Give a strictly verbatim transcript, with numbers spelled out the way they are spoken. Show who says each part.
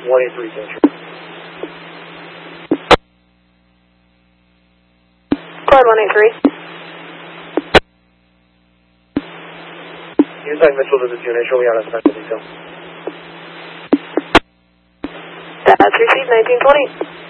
Speaker 1: one eight three Century.
Speaker 2: Code one eight three.
Speaker 1: Inside Mitchell to this unit, show me out a special detail.
Speaker 2: That's received nineteen twenty.